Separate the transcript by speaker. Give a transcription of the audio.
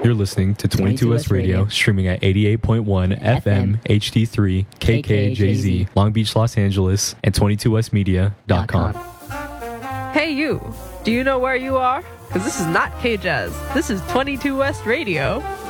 Speaker 1: You're listening to 22S Radio, streaming at 88.1 FM HD3 KKJZ, Long Beach, Los Angeles, and 22smedia.com.
Speaker 2: Hey you, do you know where you are? Because this is not K-Jazz. This is 22 West Radio.